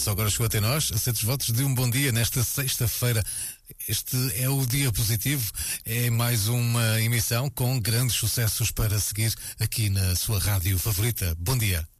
Só agora chegou até nós, aceitos votos de um bom dia nesta sexta-feira. Este é o Dia Positivo, é mais uma emissão com grandes sucessos para seguir aqui na sua rádio favorita. Bom dia.